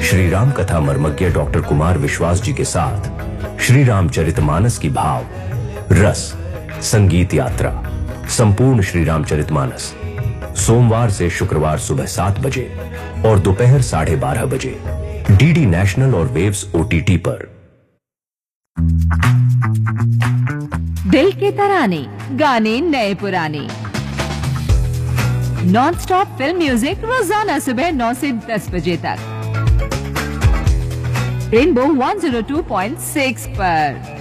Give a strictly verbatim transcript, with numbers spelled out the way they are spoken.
श्री राम कथा मर्मज्ञ डॉक्टर कुमार विश्वास जी के साथ श्री रामचरितमानस की भाव रस संगीत यात्रा संपूर्ण श्री रामचरितमानस सोमवार से शुक्रवार सुबह सात बजे और दोपहर साढ़े बारह बजे डीडी नेशनल और वेव्स ओटीटी पर। दिल के तराने गाने नए पुराने नॉन स्टॉप फिल्म म्यूजिक रोजाना सुबह नौ से दस बजे तक rainbow one zero two point six पर।